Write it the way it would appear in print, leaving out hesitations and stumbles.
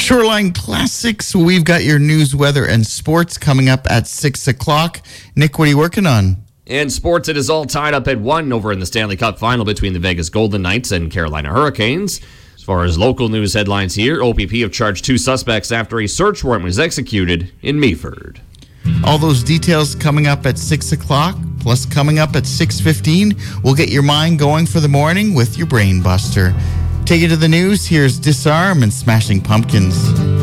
Shoreline Classics. We've got your news, weather, and sports coming up at 6 o'clock. Nick, what are you working on? In sports, it is all tied up at 1 over in the Stanley Cup final between the Vegas Golden Knights and Carolina Hurricanes. As far as local news headlines here, OPP have charged 2 suspects after a search warrant was executed in Meaford. All those details coming up at 6 o'clock, plus coming up at 6:15. We'll get your mind going for the morning with your Brain Buster. Take it to the news. Here's Disarm and Smashing Pumpkins.